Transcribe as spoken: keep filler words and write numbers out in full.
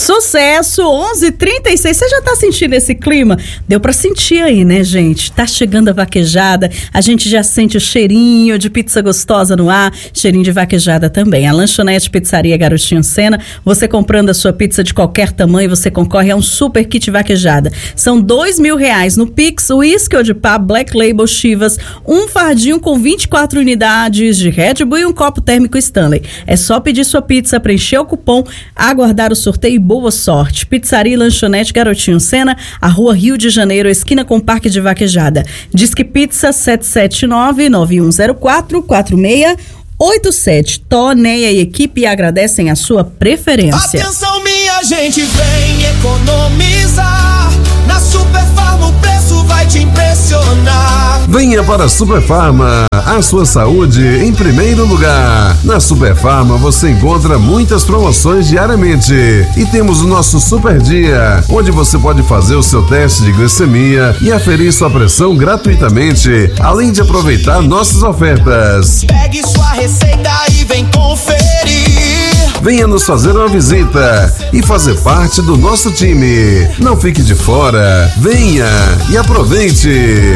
Sucesso, onze e trinta e seis. Você já tá sentindo esse clima? Deu pra sentir aí, né, gente? Tá chegando a vaquejada, a gente já sente o cheirinho de pizza gostosa no ar, cheirinho de vaquejada também. A Lanchonete Pizzaria Garotinho Sena, você comprando a sua pizza de qualquer tamanho, você concorre a um super kit vaquejada. São dois mil reais no Pix, uísque ou de pá, Black Label Chivas, um fardinho com vinte e quatro unidades de Red Bull e um copo térmico Stanley. É só pedir sua pizza, preencher o cupom, aguardar o sorteio e boa sorte. Pizzaria e Lanchonete Garotinho Sena, a Rua Rio de Janeiro, esquina com Parque de Vaquejada. Disque Pizza sete sete nove, nove um zero quatro, quatro seis oito sete. Toneia e equipe agradecem a sua preferência. Atenção, minha gente, vem economizar. Na Superfarma o preço vai te impressionar. Venha para a Superfarma, a sua saúde em primeiro lugar. Na Superfarma você encontra muitas promoções diariamente e temos o nosso Super Dia, onde você pode fazer o seu teste de glicemia e aferir sua pressão gratuitamente, além de aproveitar nossas ofertas. Pegue sua receita e vem conferir. Venha nos fazer uma visita e fazer parte do nosso time. Não fique de fora. Venha e aproveite.